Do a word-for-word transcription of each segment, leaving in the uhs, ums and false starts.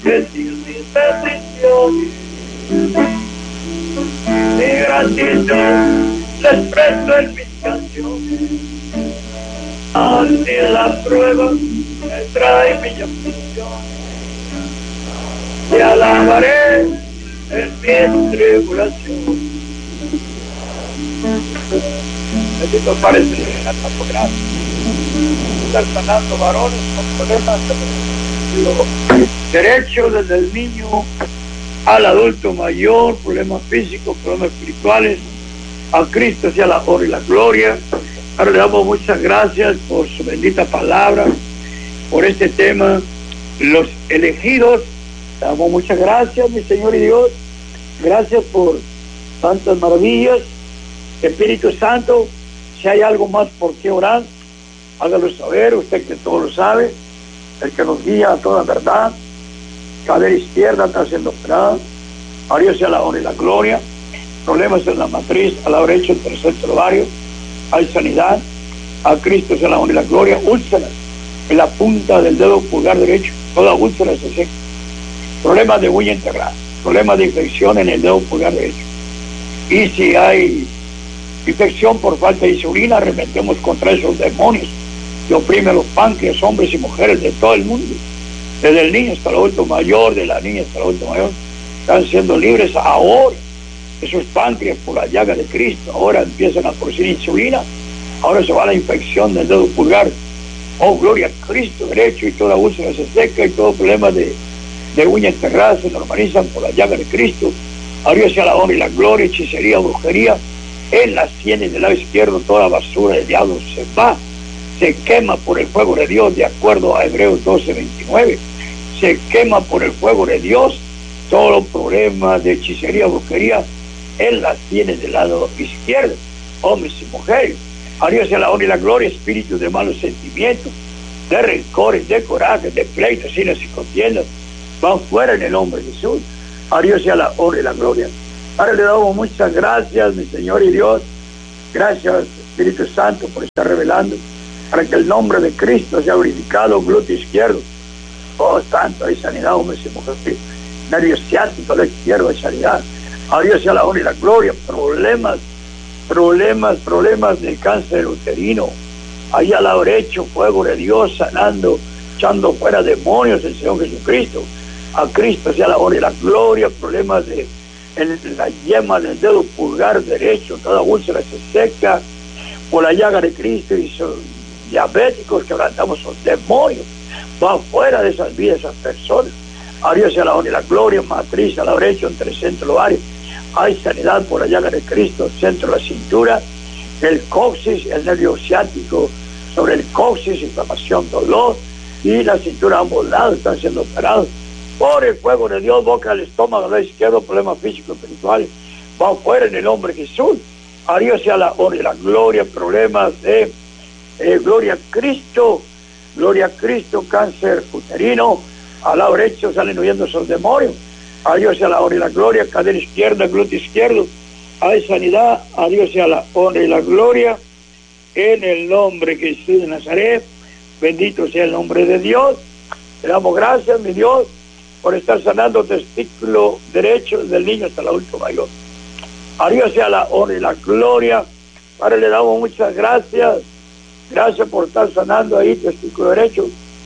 decir mis bendiciones, mi gratitud les presto en mis canciones. Así la prueba me trae mi aflicción, te alabaré en mi tribulación. Bendito Padre Celestial, por gracia, estar sanando varones con problemas de derecho desde el niño al adulto mayor, problemas físicos, problemas espirituales. A Cristo sea la honra y la gloria. Ahora le damos muchas gracias por su bendita palabra, por este tema, los elegidos. Le damos muchas gracias, mi Señor y Dios. Gracias por tantas maravillas. Espíritu Santo, si hay algo más por qué orar, hágalo saber, usted que todo lo sabe, el que nos guía a toda verdad. Cadera izquierda está siendo operada. A Dios sea la honra y la gloria. Problemas en la matriz, a la derecha, el tercer ovario. Hay sanidad. A Cristo sea la honra y la gloria. Úlceras en la punta del dedo pulgar derecho. Toda úlcera se seca. Problemas de huella enterrada. Problemas de infección en el dedo pulgar derecho. Y si hay infección por falta de insulina, arremetemos contra esos demonios que oprimen los páncreas, hombres y mujeres de todo el mundo. Desde el niño hasta el adulto mayor, de la niña hasta el adulto mayor, están siendo libres ahora. Esos páncreas por la llaga de Cristo, ahora empiezan a producir insulina, ahora se va la infección del dedo pulgar. Oh, gloria a Cristo derecho, y toda úlcera se seca, y todo problema de, de uña enterrada se normalizan por la llaga de Cristo. A Dios sea la honra y la gloria, hechicería, brujería, en las sienes del lado izquierdo, toda basura del diablo se va, se quema por el fuego de Dios, de acuerdo a Hebreos doce veintinueve. Se quema por el fuego de Dios todos los problemas de hechicería, brujería, en las sienes del lado izquierdo, hombres y mujeres. A Dios sea la honra y la gloria, espíritus de malos sentimientos, de rencores, de corajes, de pleitos, iras y contiendas, van fuera en el nombre de Jesús. A Dios sea la honra y la gloria. Ahora le damos muchas gracias, mi Señor y Dios. Gracias, Espíritu Santo, por estar revelando, para que el nombre de Cristo sea glorificado. Glúteo izquierdo, oh santo, hay sanidad, hombres y mujeres. Nervio ciático, lo izquierdo, hay sanidad. A Dios sea la honra y la gloria. Problemas, problemas, problemas de cáncer uterino, ahí al lado derecho, fuego de Dios sanando, echando fuera demonios el Señor Jesucristo. A Cristo sea la honra y la gloria. Problemas de en la yema del dedo pulgar derecho, toda úlcera se seca por la llaga de Cristo, y son diabéticos, quebrantamos esos demonios, va fuera de esas vidas, esas personas. A Dios sea la honra y la gloria. Matriz a la derecha, entre centro ovario, hay sanidad por la llaga de Cristo, centro de la cintura, el coxis, el nervio ciático sobre el coxis, inflamación, dolor, y la cintura a ambos lados están siendo operados por el fuego de Dios. Boca del estómago, lado izquierdo, problemas físicos, espirituales, va fuera en el nombre de Jesús. A Dios sea la honra y la gloria. Problemas de eh, gloria a Cristo, gloria a Cristo, cáncer uterino, al lado derecho salen huyendo esos demonios. A Dios sea la honra y la gloria. Cadera izquierda, glúteo izquierdo, hay sanidad. A Dios sea la honra y la gloria. En el nombre de Jesús de Nazaret, bendito sea el nombre de Dios. Le damos gracias, mi Dios, por estar sanando testículo derecho del niño hasta el adulto mayor. A Dios sea la honra y la gloria. Ahora le damos muchas gracias. Gracias por estar sanando ahí testículo derecho.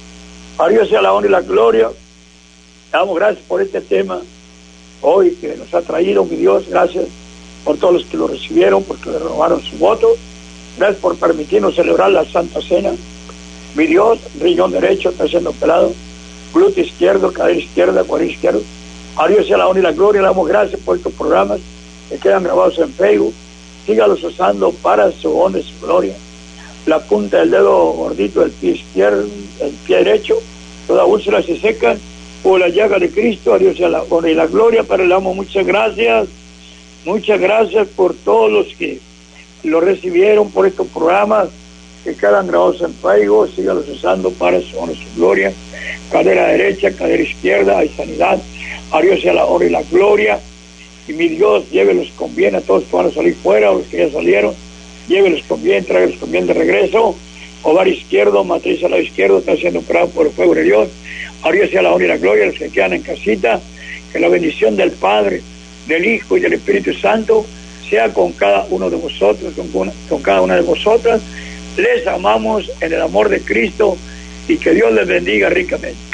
A Dios sea la honra y la gloria. Le damos gracias por este tema hoy que nos ha traído, mi Dios. Gracias por todos los que lo recibieron, porque le renovaron su voto. Gracias por permitirnos celebrar la Santa Cena. Mi Dios, riñón derecho está siendo operado, glúteo izquierdo, cadera izquierda, cuadril izquierdo. A Dios sea la honra y la gloria. Le damos gracias por estos programas que quedan grabados en Facebook. Sígalos usando para su honra y su gloria. La punta del dedo gordito del pie izquierdo, el pie derecho, toda úlcera se seca por la llaga de Cristo. A Dios sea la honra y la gloria. Pero le damos muchas gracias, muchas gracias por todos los que lo recibieron, por estos programas que quedan grabados en Facebook. Sígalos usando para su honra y su gloria. Cadera derecha, cadera izquierda, hay sanidad. A Dios sea la honra y la gloria. Y mi Dios, llévelos con bien a todos que van a salir fuera, o los que ya salieron, llévelos con bien, tráiganlos con bien de regreso. ovar izquierdo, matriz al lado izquierdo, está siendo operado por el fuego de Dios. Ahora sea la honra y la gloria a los que quedan en casita. Que la bendición del Padre, del Hijo y del Espíritu Santo sea con cada uno de vosotros, con, con cada una de vosotras. Les amamos en el amor de Cristo y que Dios les bendiga ricamente.